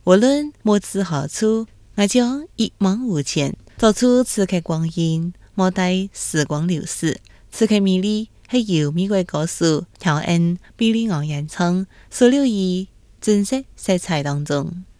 无论无此何处，我將一往無前，做出此刻光陰，莫待時光流逝。此刻美麗係由美國歌手喬恩·比利昂演唱，收錄於真實色彩當中。